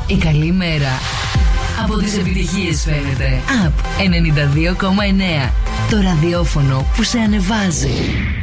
Η καλή μέρα από τις επιτυχίες φαίνεται. Up 92,9. Το ραδιόφωνο που σε ανεβάζει.